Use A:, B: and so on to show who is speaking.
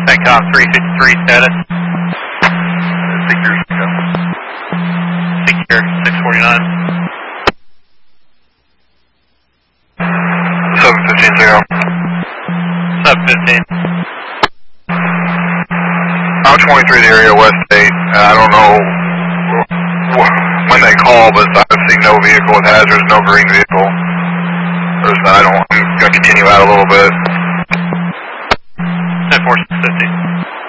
A: TechCom 353 status.
B: Secure,
A: Secure 649.
B: 715-0.
A: 715.
B: I'm 23 the area West 8. I don't know when they call, but I see no vehicle with hazards, no green vehicle. I'm going to continue out a little bit.
A: 10-4-650.